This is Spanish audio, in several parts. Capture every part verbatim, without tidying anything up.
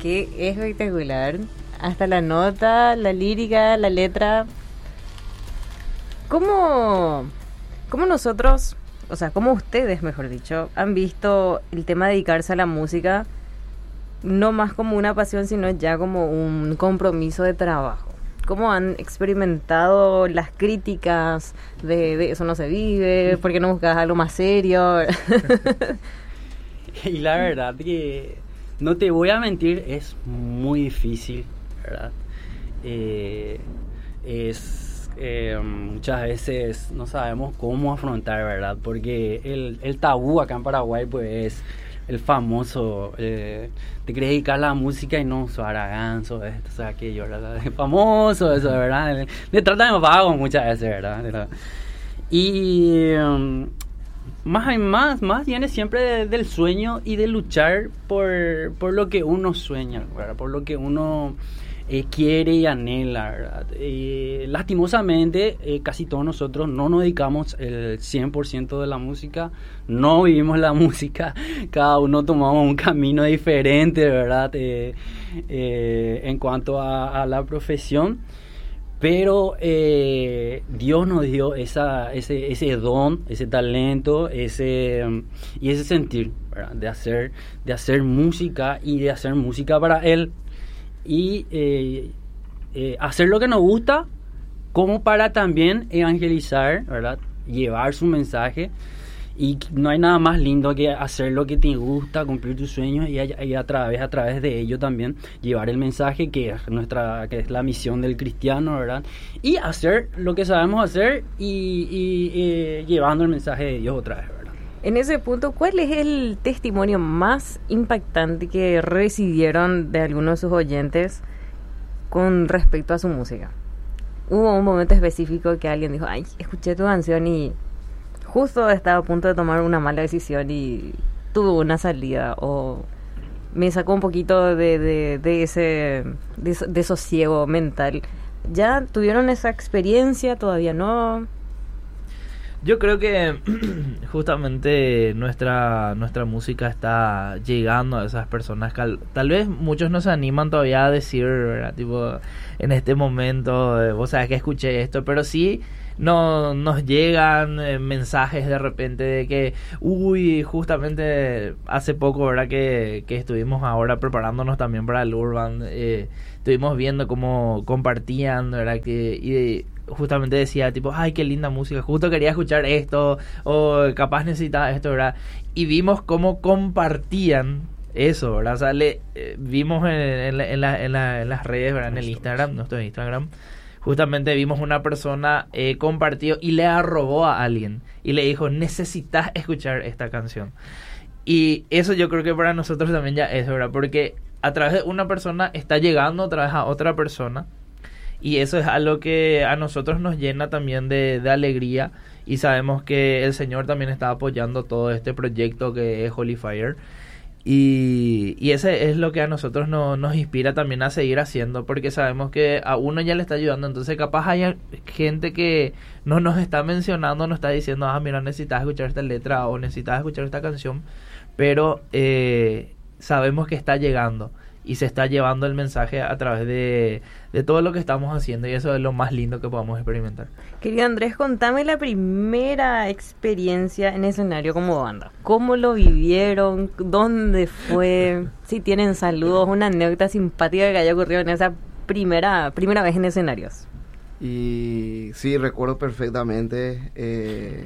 Qué espectacular. Hasta la nota, la lírica, la letra. ¿Cómo, cómo nosotros, o sea, cómo ustedes, mejor dicho, han visto el tema de dedicarse a la música no más como una pasión, sino ya como un compromiso de trabajo? ¿Cómo han experimentado las críticas de, de eso no se vive? ¿Por qué no buscas algo más serio? Y la verdad que no te voy a mentir, es muy difícil, ¿verdad? Eh, es eh, muchas veces no sabemos cómo afrontar, ¿verdad? Porque el, el tabú acá en Paraguay pues es el famoso, eh, te querés dedicar a la música y no, sos araganzo, esto, o sea, aquello, ¿verdad? Es famoso eso, ¿verdad? Le tratan de vago muchas veces, ¿verdad? Y um, más y más, más viene siempre de, del sueño y de luchar por, por lo que uno sueña, ¿verdad? Por lo que uno eh, quiere y anhela, ¿verdad? Eh, lastimosamente, eh, casi todos nosotros no nos dedicamos el cien por ciento de la música, no vivimos la música, cada uno tomamos un camino diferente, ¿verdad? Eh, eh, en cuanto a, a la profesión. Pero eh, Dios nos dio esa, ese, ese don, ese talento, ese um, y ese sentir, ¿verdad? De hacer, de hacer música y de hacer música para Él. Y eh, eh, hacer lo que nos gusta, como para también evangelizar, ¿verdad? Llevar su mensaje. Y no hay nada más lindo que hacer lo que te gusta, cumplir tus sueños y a, y a través a través de ello también llevar el mensaje que es nuestra que es la misión del cristiano, ¿verdad? Y hacer lo que sabemos hacer y, y, y llevando el mensaje de Dios otra vez, ¿verdad? En ese punto, ¿cuál es el testimonio más impactante que recibieron de algunos de sus oyentes con respecto a su música? ¿Hubo un momento específico que alguien dijo, ay, escuché tu canción y justo estaba a punto de tomar una mala decisión y tuve una salida, o me sacó un poquito de, de, de ese de, de sosiego mental? ¿Ya tuvieron esa experiencia? ¿Todavía no? Yo creo que justamente nuestra nuestra música está llegando a esas personas que tal vez muchos no se animan todavía a decir, ¿verdad? Tipo, en este momento, eh, vos sabés que escuché esto, pero sí no nos llegan eh, mensajes de repente de que, uy, justamente hace poco, ¿verdad? Que, que estuvimos ahora preparándonos también para el Urban, eh, estuvimos viendo cómo compartían, ¿verdad? Que, y justamente decía tipo, ay, qué linda música, justo quería escuchar esto, o capaz necesitaba esto, ¿verdad? Y vimos cómo compartían eso, ¿verdad? O sea, le, eh, vimos en, en, la, en, la, en, la, en las redes, ¿verdad? En el Instagram, nuestro Instagram, justamente vimos una persona eh, compartió y le arrobó a alguien y le dijo, necesitas escuchar esta canción. Y eso yo creo que para nosotros también ya es, ¿verdad? Porque a través de una persona está llegando otra vez a otra persona, y eso es algo que a nosotros nos llena también de, de alegría, y sabemos que el Señor también está apoyando todo este proyecto que es Holy Fire. Y, y ese es lo que a nosotros no, nos inspira también a seguir haciendo, porque sabemos que a uno ya le está ayudando. Entonces capaz hay gente que no nos está mencionando, nos está diciendo, ah, mira, necesitas escuchar esta letra o necesitas escuchar esta canción, pero eh, sabemos que está llegando y se está llevando el mensaje a través de, de todo lo que estamos haciendo, y eso es lo más lindo que podamos experimentar. Querido Andrés, contame la primera experiencia en escenario como banda. ¿Cómo lo vivieron? ¿Dónde fue? Si tienen saludos, una anécdota simpática que haya ocurrido en esa primera, primera vez en escenarios. Y sí, recuerdo perfectamente... Eh,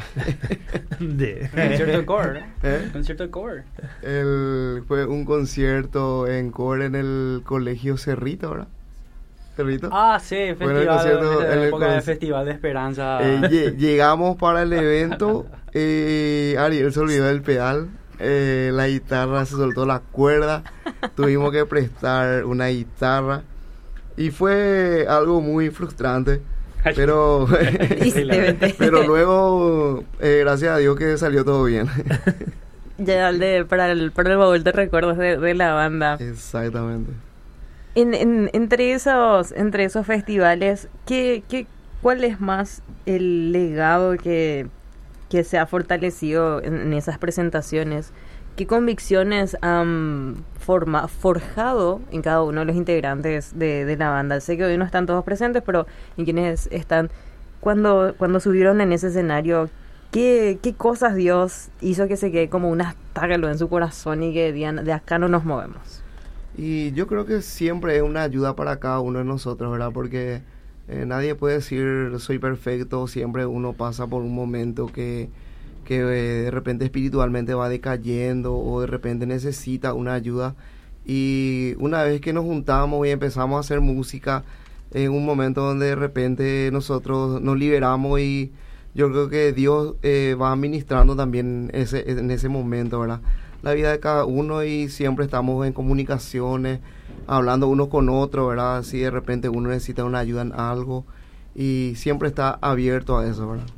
de concierto de core, ¿no? ¿Eh? Concierto de core. El, fue un concierto en core en el colegio Cerrito, ¿verdad? Cerrito. Ah, sí, festival, en el época de Festival de Esperanza. Eh, llegamos para el evento, eh, Ariel se olvidó del pedal, eh, la guitarra se soltó la cuerda, tuvimos que prestar una guitarra y fue algo muy frustrante. Pero pero luego eh, gracias a Dios que salió todo bien. Ya de, para el para el baúl de recuerdos de, de la banda. Exactamente. En, en entre esos entre esos festivales, ¿qué, qué cuál es más el legado que que se ha fortalecido en, en esas presentaciones? ¿qué convicciones han forma, forjado en cada uno de los integrantes de, de la banda? Sé que hoy no están todos presentes, pero en quienes están, cuando, cuando subieron en ese escenario, ¿qué, qué cosas Dios hizo que se quede como un astágalo en su corazón y que digan, de acá no nos movemos? Y yo creo que siempre es una ayuda para cada uno de nosotros, ¿verdad? Porque eh, nadie puede decir soy perfecto, siempre uno pasa por un momento que, que eh, de repente espiritualmente va decayendo o de repente necesita una ayuda. Y una vez que nos juntamos y empezamos a hacer música, en un momento donde de repente nosotros nos liberamos y yo creo que Dios eh, va administrando también ese, en ese momento, ¿verdad? La vida de cada uno y siempre estamos en comunicaciones, hablando uno con otro, ¿verdad? Si de repente uno necesita una ayuda en algo y siempre está abierto a eso, ¿verdad?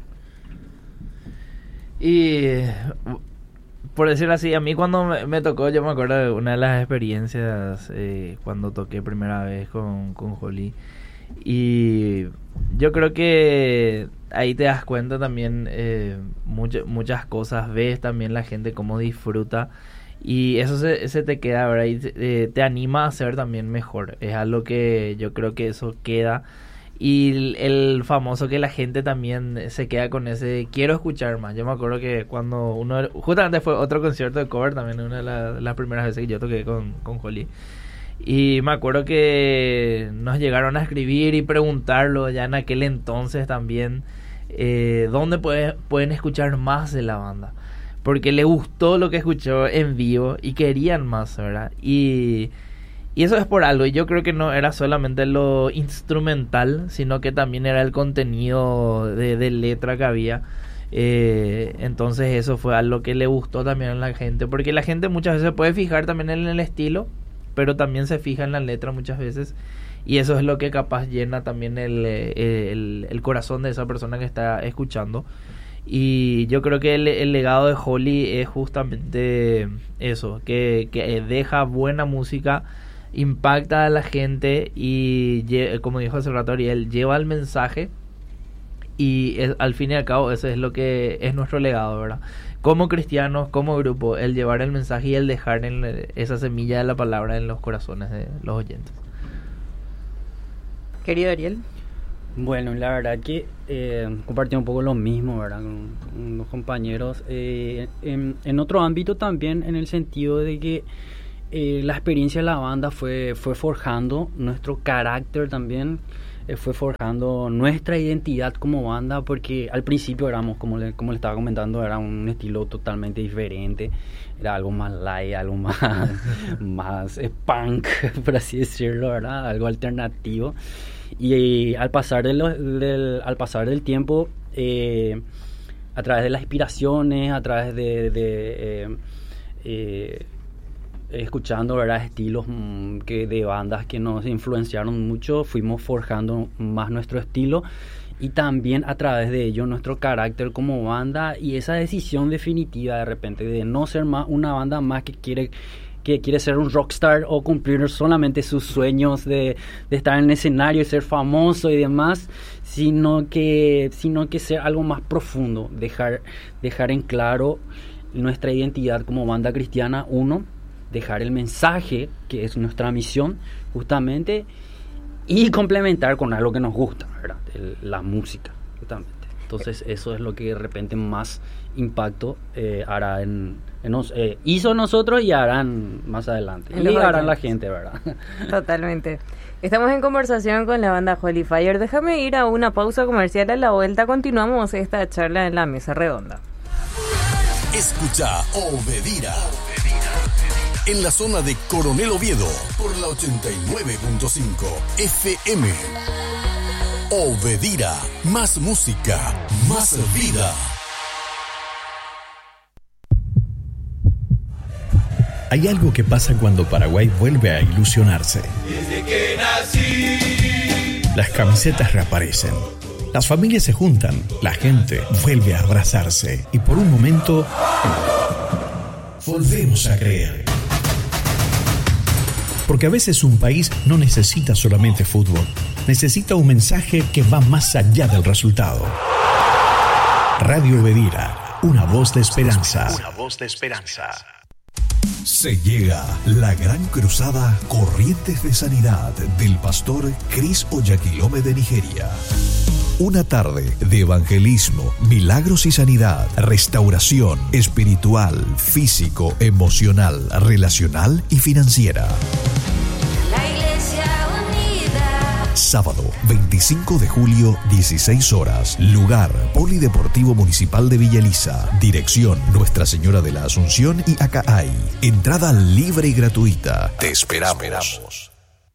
Y por decirlo así, a mí cuando me, me tocó, yo me acuerdo de una de las experiencias eh, cuando toqué primera vez con, con Jolie. Y yo creo que ahí te das cuenta también eh, much, muchas cosas, ves también la gente cómo disfruta y eso se, se te queda, ¿verdad? Y te, eh, te anima a ser también mejor, es algo que yo creo que eso queda. Y el, el famoso que la gente también se queda con ese quiero escuchar más. Yo me acuerdo que cuando uno, justamente fue otro concierto de cover también, una de las, las primeras veces que yo toqué con, con Jolie. Y me acuerdo que nos llegaron a escribir y preguntarlo ya en aquel entonces también, eh, ¿dónde puede, pueden escuchar más de la banda? Porque le gustó lo que escuchó en vivo y querían más, ¿verdad? Y, y eso es por algo. Y yo creo que no era solamente lo instrumental, sino que también era el contenido de, de letra que había. Eh, entonces eso fue algo que le gustó también a la gente. Porque la gente muchas veces puede fijar también en el estilo, pero también se fija en la letra muchas veces y eso es lo que capaz llena también el, el, el corazón de esa persona que está escuchando. Y yo creo que el, el legado de Jolie es justamente eso, que, que deja buena música, impacta a la gente y lle- como dijo hace rato Ariel, lleva el mensaje y es, al fin y al cabo eso es lo que es nuestro legado, ¿verdad? Como cristianos, como grupo, el llevar el mensaje y el dejar en esa semilla de la palabra en los corazones de los oyentes. Querido Ariel. Bueno, la verdad que eh, compartí un poco lo mismo, ¿verdad? Con, con los compañeros. Eh, en, en otro ámbito también, en el sentido de que eh, la experiencia de la banda fue, fue forjando nuestro carácter también. Fue forjando nuestra identidad como banda, porque al principio éramos, como le, como le estaba comentando, era un estilo totalmente diferente, era algo más light, algo más, más eh, punk, por así decirlo, ¿verdad? Algo alternativo. Y, y al pasar de lo, del, al pasar del tiempo, eh, a través de las inspiraciones, a través de, de eh, eh, escuchando, ¿verdad?, estilos mmm, que de bandas que nos influenciaron mucho, fuimos forjando más nuestro estilo y también a través de ello nuestro carácter como banda y esa decisión definitiva de repente de no ser más una banda más que quiere que quiere ser un rockstar o cumplir solamente sus sueños de, de estar en el escenario y ser famoso y demás, sino que sino que ser algo más profundo, dejar dejar en claro nuestra identidad como banda cristiana, uno, dejar el mensaje, que es nuestra misión, justamente, y complementar con algo que nos gusta, ¿verdad? El, la música, justamente. Entonces, eso es lo que de repente más impacto eh, hará en, en nos, eh, hizo nosotros y harán más adelante. Y harán la gente, ¿verdad? Totalmente. Estamos en conversación con la banda Holy Fire. Déjame ir a una pausa comercial. A la vuelta continuamos esta charla en la mesa redonda. Escucha Obedira en la zona de Coronel Oviedo por la ochenta y nueve punto cinco F M. Obedira, más música, más vida. Hay algo que pasa cuando Paraguay vuelve a ilusionarse. Desde que nací, las camisetas reaparecen. Las familias se juntan, la gente vuelve a abrazarse y por un momento volvemos a creer. Porque a veces un país no necesita solamente fútbol, necesita un mensaje que va más allá del resultado. Radio Obedira, una voz de esperanza. Una voz de esperanza. Se llega la gran cruzada Corrientes de Sanidad del pastor Chris Oyakhilome de Nigeria. Una tarde de evangelismo, milagros y sanidad, restauración espiritual, físico, emocional, relacional y financiera. La Iglesia Unida. Sábado veinticinco de julio, dieciséis horas. Lugar, Polideportivo Municipal de Villa Elisa. Dirección, Nuestra Señora de la Asunción y Acaay. Entrada libre y gratuita. Te esperamos.